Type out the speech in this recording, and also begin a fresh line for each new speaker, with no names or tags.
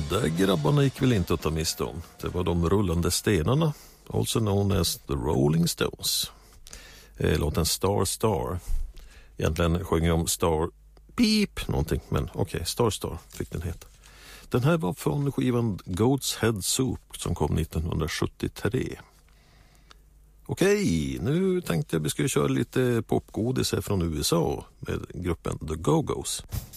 där grabbarna gick väl inte att ta miste om. Det var de rullande stenarna, also known as the Rolling Stones. Låten Star Star. Egentligen sjunger de Star Beep någonting, men okej, Star Star fick den heta. Den här var från skivan Goat's Head Soup som kom 1973. Okej, nu tänkte jag vi skulle köra lite popgodis här från USA med gruppen The Go-Go's.